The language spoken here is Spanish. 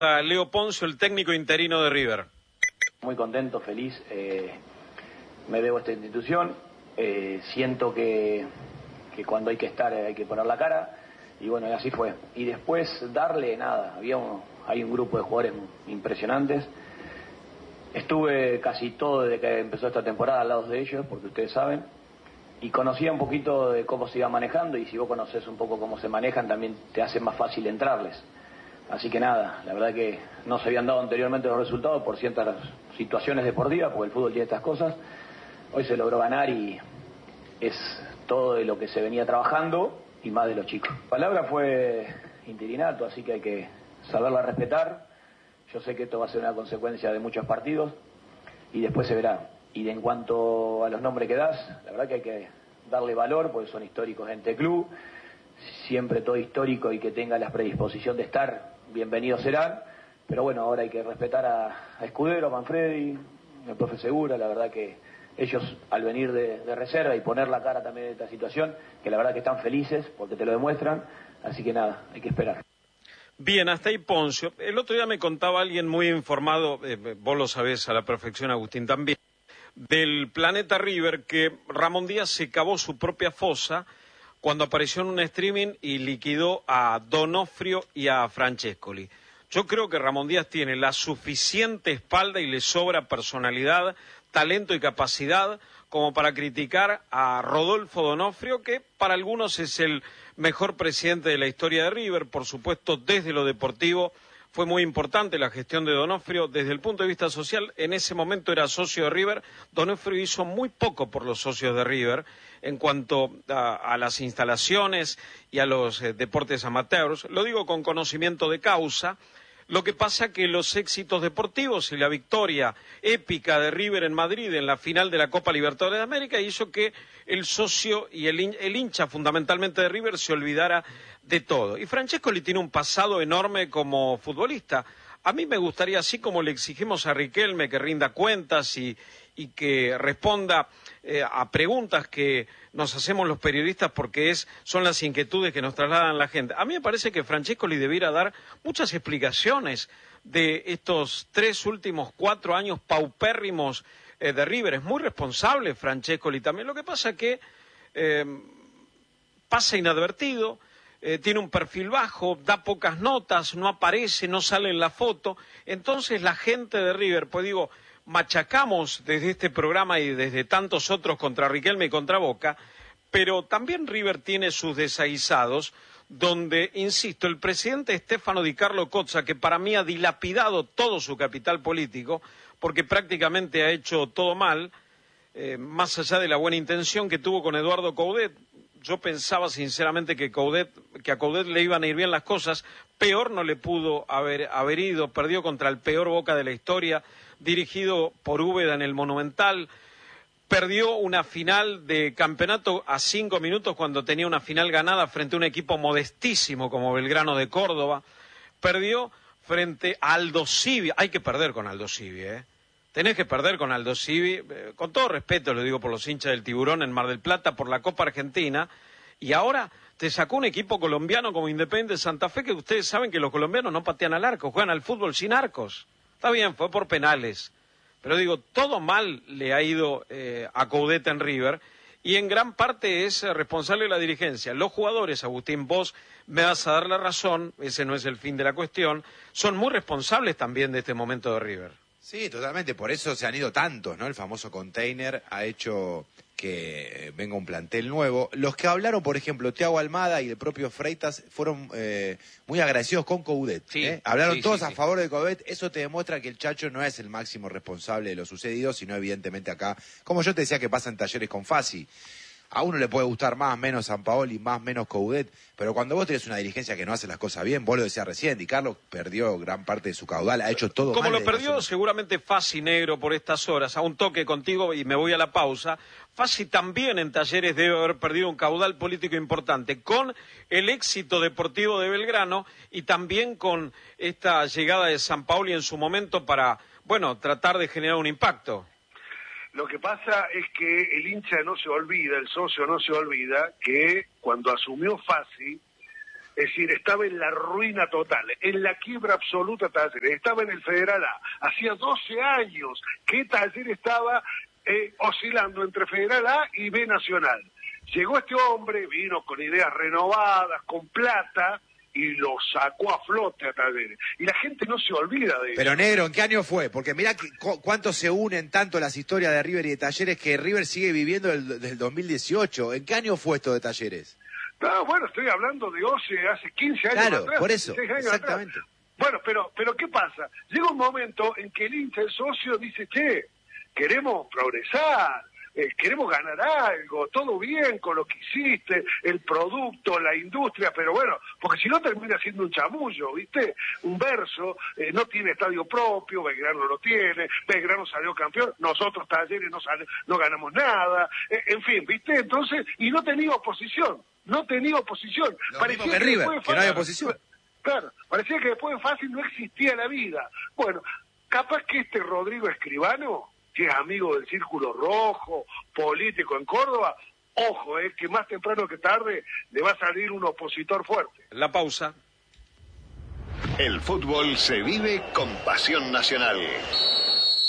A Leo Poncio, el técnico interino de River. Muy contento, feliz, me debo a esta institución, siento que cuando hay que estar hay que poner la cara, y bueno, y así fue. Y después darle nada, hay un grupo de jugadores impresionantes, estuve casi todo desde que empezó esta temporada al lado de ellos, porque ustedes saben, y conocía un poquito de cómo se iba manejando, y si vos conocés un poco cómo se manejan, también te hace más fácil entrarles. Así que nada, la verdad que no se habían dado anteriormente los resultados por ciertas situaciones deportivas, porque el fútbol tiene estas cosas. Hoy se logró ganar y es todo de lo que se venía trabajando y más de los chicos. La palabra fue interinato, así que hay que saberla respetar. Yo sé que esto va a ser una consecuencia de muchos partidos y después se verá. Y en cuanto a los nombres que das, la verdad que hay que darle valor porque son históricos en este club. Siempre todo histórico y que tenga la predisposición de estar, bienvenidos serán, pero bueno, ahora hay que respetar a Escudero, a Manfredi, al profe Segura, la verdad que ellos al venir de reserva y poner la cara también en esta situación, que la verdad que están felices porque te lo demuestran, así que nada, hay que esperar. Bien, hasta ahí Poncio. El otro día me contaba alguien muy informado, vos lo sabés a la perfección, Agustín, también, del Planeta River, que Ramón Díaz se cavó su propia fosa cuando apareció en un streaming y liquidó a Donofrio y a Francescoli. Yo creo que Ramón Díaz tiene la suficiente espalda y le sobra personalidad, talento y capacidad como para criticar a Rodolfo Donofrio, que para algunos es el mejor presidente de la historia de River. Por supuesto, desde lo deportivo fue muy importante la gestión de Donofrio. Desde el punto de vista social, en ese momento era socio de River. Donofrio hizo muy poco por los socios de River en cuanto a las instalaciones y a los deportes amateurs. Lo digo con conocimiento de causa. Lo que pasa que los éxitos deportivos y la victoria épica de River en Madrid en la final de la Copa Libertadores de América hizo que el socio y el hincha fundamentalmente de River se olvidara de todo. Y Francescoli tiene un pasado enorme como futbolista. A mí me gustaría, así como le exigimos a Riquelme que rinda cuentas y que responda a preguntas que nos hacemos los periodistas porque son las inquietudes que nos trasladan la gente. A mí me parece que Francescoli debiera dar muchas explicaciones de estos 4 años paupérrimos de River. Es muy responsable Francescoli también. Lo que pasa es que pasa inadvertido, tiene un perfil bajo, da pocas notas, no aparece, no sale en la foto. Entonces la gente de River, pues digo, machacamos desde este programa y desde tantos otros contra Riquelme y contra Boca, pero también River tiene sus desaguisados, donde, insisto, el presidente Stefano Di Carlo Cozza, que para mí ha dilapidado todo su capital político, porque prácticamente ha hecho todo mal, más allá de la buena intención que tuvo con Eduardo Coudet. Yo pensaba sinceramente que a Coudet le iban a ir bien las cosas, peor no le pudo haber ido, perdió contra el peor Boca de la historia, dirigido por Úbeda en el Monumental, perdió una final de campeonato a 5 minutos cuando tenía una final ganada frente a un equipo modestísimo como Belgrano de Córdoba, perdió frente a Aldo Civi. Hay que perder con Aldo Civi, tenés que perder con Aldo Civi, con todo respeto lo digo por los hinchas del Tiburón en Mar del Plata, por la Copa Argentina, y ahora te sacó un equipo colombiano como Independiente Santa Fe, que ustedes saben que los colombianos no patean al arco, juegan al fútbol sin arcos. Está bien, fue por penales, pero digo, todo mal le ha ido a Coudet en River, y en gran parte es responsable de la dirigencia. Los jugadores, Agustín, vos me vas a dar la razón, ese no es el fin de la cuestión, son muy responsables también de este momento de River. Sí, totalmente, por eso se han ido tantos, ¿no? El famoso container ha hecho que venga un plantel nuevo. Los que hablaron, por ejemplo, Thiago Almada y el propio Freitas, fueron muy agradecidos con Coudet. Sí, hablaron todos a favor de Coudet. Eso te demuestra que el Chacho no es el máximo responsable de lo sucedido, sino evidentemente acá, como yo te decía que pasa en Talleres con Fassi. A uno le puede gustar más, menos Sampaoli, más, menos Coudet, pero cuando vos tenés una dirigencia que no hace las cosas bien, vos lo decías recién, Di Carlo perdió gran parte de su caudal, ha hecho todo como mal. Lo perdió seguramente Fassi, negro, por estas horas, a un toque contigo y me voy a la pausa. Fassi también en Talleres debe haber perdido un caudal político importante, con el éxito deportivo de Belgrano y también con esta llegada de Sampaoli en su momento para, bueno, tratar de generar un impacto. Lo que pasa es que el hincha no se olvida, el socio no se olvida, que cuando asumió Fassi, Es decir, estaba en la ruina total, en la quiebra absoluta Talleres, estaba en el Federal A. Hacía 12 años que Talleres estaba oscilando entre Federal A y B Nacional. Llegó este hombre, vino con ideas renovadas, con plata, y lo sacó a flote a Talleres. Y la gente no se olvida de eso. Pero negro, ¿en qué año fue? Porque mirá cuánto se unen tanto las historias de River y de Talleres que River sigue viviendo del 2018. ¿En qué año fue esto de Talleres? No, bueno, estoy hablando de hace 15 años claro, atrás. por eso, exactamente. Atrás. Bueno, pero ¿qué pasa? Llega un momento en que el hincha, el socio, dice, che, queremos progresar, queremos ganar algo, todo bien con lo que hiciste, el producto, la industria, pero bueno, porque si no termina siendo un chamullo, ¿viste? Un verso, no tiene estadio propio, Belgrano lo tiene, Belgrano salió campeón, nosotros Talleres no ganamos nada, en fin, ¿viste? Entonces, y no tenía oposición. Parecía que River, que no hay oposición. Claro, parecía que después de Fácil no existía la vida. Bueno, capaz que este Rodrigo Escribano, que es amigo del Círculo Rojo, político en Córdoba, ojo, que más temprano que tarde le va a salir un opositor fuerte. La pausa. El fútbol se vive con pasión nacional.